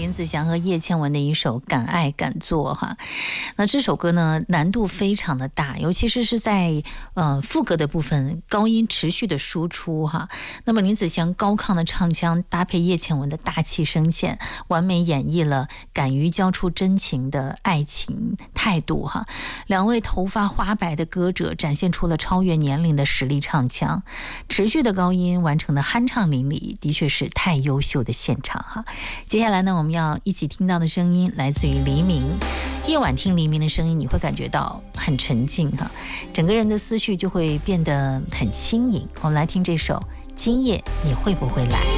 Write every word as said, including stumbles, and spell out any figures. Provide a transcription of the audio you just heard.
林子祥和叶倩文的一首《敢爱敢做》哈。那这首歌呢，难度非常的大，尤其是是在呃副歌的部分，高音持续的输出哈。那么林子祥高亢的唱腔搭配叶倩文的大气声线，完美演绎了敢于交出真情的爱情态度哈。两位头发花白的歌者展现出了超越年龄的实力唱腔，持续的高音完成的酣畅淋漓，的确是太优秀的现场哈。接下来呢，我们要一起听到的声音来自于黎明。夜晚听黎明的声音，你会感觉到很沉静哈，整个人的思绪就会变得很轻盈。我们来听这首《今夜你会不会来》。